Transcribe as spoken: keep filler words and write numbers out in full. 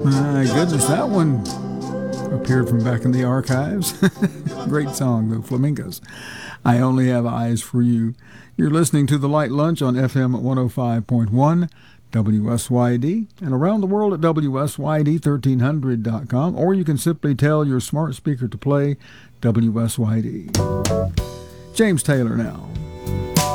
My goodness, that one appeared from back in the archives. Great song, the Flamingos. I Only Have Eyes for You. You're listening to The Light Lunch on F M one oh five point one, W S Y D, and around the world at W S Y D thirteen hundred dot com, or you can simply tell your smart speaker to play W S Y D. James Taylor now.